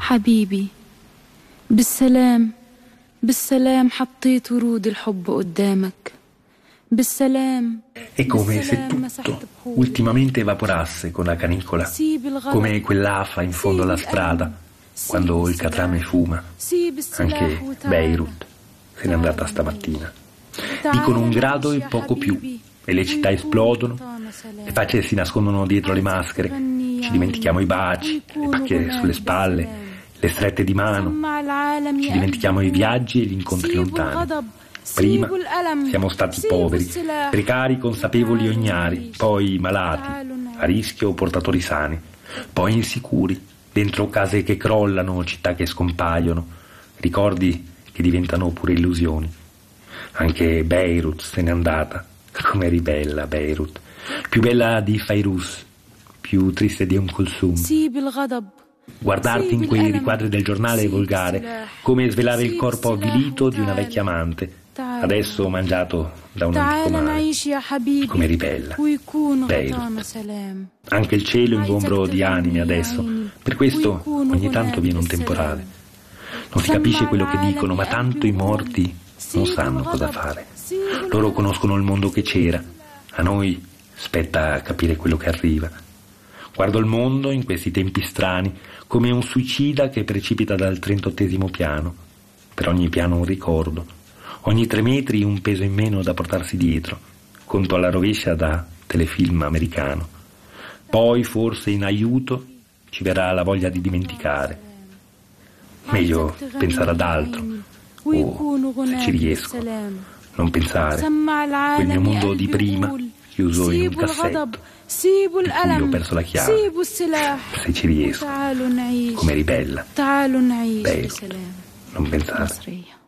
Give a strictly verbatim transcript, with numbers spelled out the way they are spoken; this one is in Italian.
حبيبي بالسلام بالسلام حطيت ورود الحب قدامك بالسلام. È come se tutto ultimamente evaporasse con la canicola, come quell'afa in fondo alla strada, quando il catrame fuma. Anche Beirut se n'è andata stamattina. Dicono un grado e poco più, e le città esplodono, le facce si nascondono dietro le maschere, ci dimentichiamo i baci, le pacche sulle spalle, le strette di mano, ci dimentichiamo i viaggi e gli incontri lontani. Prima siamo stati poveri, precari, consapevoli o ignari, poi malati, a rischio portatori sani, poi insicuri, dentro case che crollano, città che scompaiono, ricordi che diventano pure illusioni. Anche Beirut se n'è andata, come eri bella Beirut, più bella di Fairuz, più triste di Umm Kulthum. Guardarti in quei riquadri del giornale è volgare, come svelare il corpo avvilito di una vecchia amante, adesso mangiato da un antico mare. Come eri bella, Beirut. Anche il cielo è ingombro di anime adesso, per questo ogni tanto viene un temporale. Non si capisce quello che dicono, ma tanto i morti non sanno cosa fare. Loro conoscono il mondo che c'era, a noi spetta capire quello che arriva. Guardo il mondo in questi tempi strani come un suicida che precipita dal trentottesimo piano. Per ogni piano un ricordo, ogni tre metri un peso in meno da portarsi dietro, conto alla rovescia da telefilm americano. Poi forse in aiuto ci verrà la voglia di dimenticare. Meglio pensare ad altro, o se ci riesco, non pensare. Quel mio mondo di prima, chiuso in un cassetto, di cui ho perso la chiave. Se ci riesco, come eri bella, Beirut, non pensare.